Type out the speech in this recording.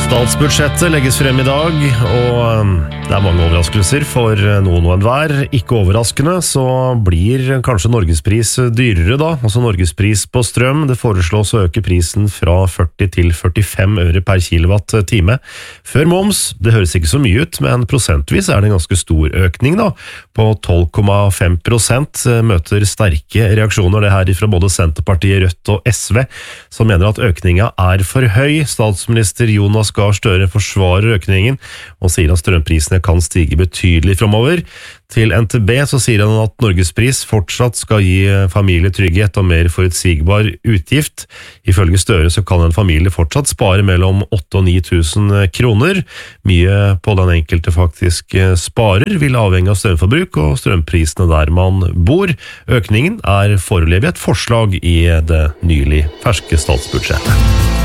Statsbudsjettet legges frem i dag, og det mange overraskelser for noen og enhver. Ikke overraskende så blir kanskje Norgespris dyrere da, altså Norgespris på strøm. Det foreslås å øke prisen fra 40 til 45 øre per kilowatt-time. Før moms, det høres ikke så mye ut, men prosentvis det en ganske stor økning da. På 12,5% møter sterke reaksjoner det her fra både Senterpartiet, Rødt og SV, som mener at økningen for høy. Statsminister Jonas Gahr Støre forsvarer økningen og sier at strømprisene kan stige betydelig fremover. Til NTB så sier han at Norgespris fortsatt skal gi familietrygghet og mer forutsigbar utgift. Ifølge Støre så kan en familie fortsatt spare mellom 8 og 9 000 kroner. Mye på den enkelte faktisk sparer vil avhenge av strømforbruk og strømprisene der man bor. Økningen foreløpig et forslag i det nylig ferske statsbudsjettet.